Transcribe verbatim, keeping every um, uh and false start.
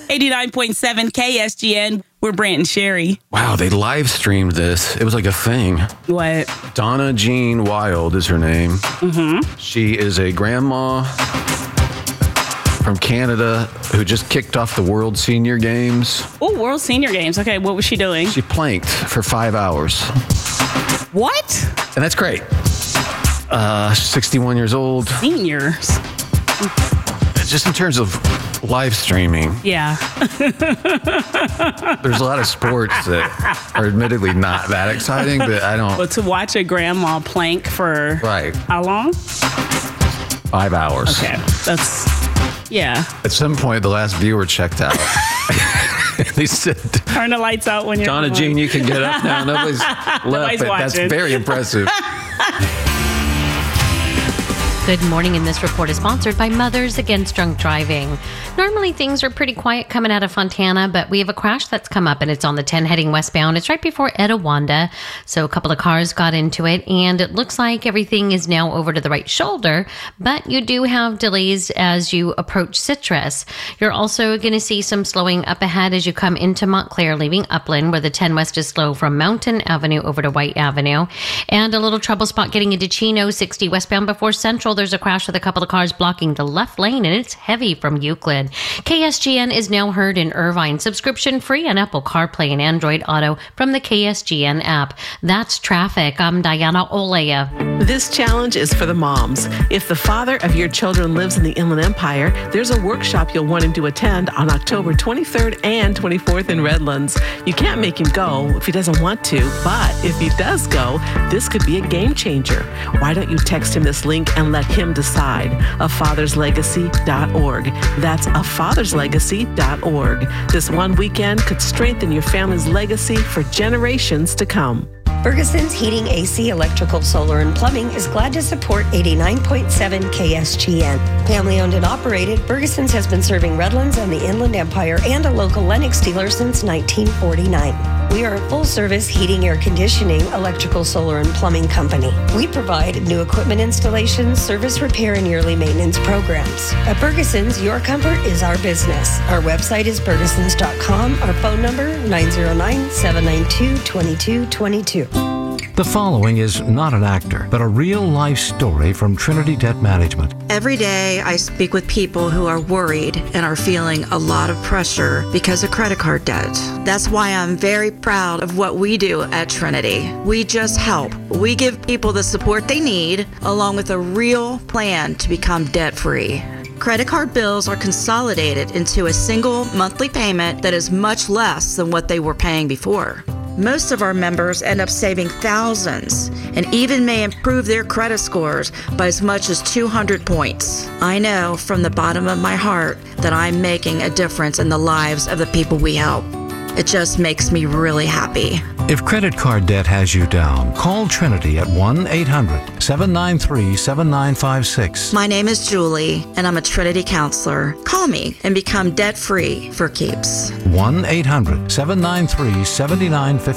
eighty-nine point seven K S G N. We're Brant and Sherry. Wow, they live streamed this. It was like a thing. What? Donna Jean Wild is her name. Mm-hmm. She is a grandma from Canada who just kicked off the World Senior Games. Oh, World Senior Games. Okay, what was she doing? She planked for five hours. What? And that's great. Uh, sixty-one years old. Seniors. Just in terms of live streaming. Yeah. There's a lot of sports that are admittedly not that exciting, but I don't. But to watch a grandma plank for right. How long? Five hours. Okay. That's, yeah. At some point, the last viewer checked out. They said, turn the lights out when you're Donna Jean, you can get up now. Nobody's left. Nobody's but that's very impressive. Good morning, and this report is sponsored by Mothers Against Drunk Driving. Normally, things are pretty quiet coming out of Fontana, but we have a crash that's come up, and it's on the ten heading westbound. It's right before Etiwanda, so a couple of cars got into it, and it looks like everything is now over to the right shoulder, but you do have delays as you approach Citrus. You're also going to see some slowing up ahead as you come into Montclair, leaving Upland, where the ten west is slow from Mountain Avenue over to White Avenue, and a little trouble spot getting into Chino, sixty westbound before Central. There's a crash with a couple of cars blocking the left lane, and it's heavy from Euclid. K S G N is now heard in Irvine, subscription free on Apple CarPlay and Android Auto from the K S G N app. That's traffic. I'm Diana Olea. This challenge is for the moms. If the father of your children lives in the Inland Empire, there's a workshop you'll want him to attend on October twenty-third and twenty-fourth in Redlands. You can't make him go if he doesn't want to, but if he does go, this could be a game changer. Why don't you text him this link and let him decide? a fathers legacy dot org. That's a fathers legacy dot org. This one weekend could strengthen your family's legacy for generations to come. Ferguson's Heating, A C, Electrical, Solar, and Plumbing is glad to support eighty-nine point seven K S G N. Family owned and operated, Ferguson's has been serving Redlands and the Inland Empire and a local Lennox dealer since nineteen forty-nine. We are a full-service heating, air conditioning, electrical, solar, and plumbing company. We provide new equipment installations, service repair, and yearly maintenance programs. At Ferguson's, your comfort is our business. Our website is fergusons dot com. Our phone number, nine zero nine, seven nine two, two two two two. The following is not an actor, but a real-life story from Trinity Debt Management. Every day I speak with people who are worried and are feeling a lot of pressure because of credit card debt. That's why I'm very proud of what we do at Trinity. We just help. We give people the support they need, along with a real plan to become debt-free. Credit card bills are consolidated into a single monthly payment that is much less than what they were paying before. Most of our members end up saving thousands and even may improve their credit scores by as much as two hundred points. I know from the bottom of my heart that I'm making a difference in the lives of the people we help. It just makes me really happy. If credit card debt has you down, call Trinity at one eight hundred, seven nine three, seven nine five six. My name is Julie, and I'm a Trinity counselor. Call me and become debt-free for keeps. one eight hundred, seven nine three, seven nine five